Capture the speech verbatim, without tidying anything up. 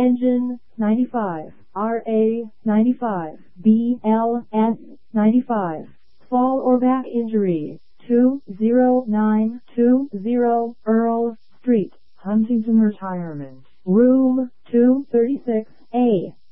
Engine, ninety-five. R A, ninety-five. B L S, ninety-five. Fall or back injury, two zero nine two zero Earl Street, Huntington Retirement, Room two thirty-six A.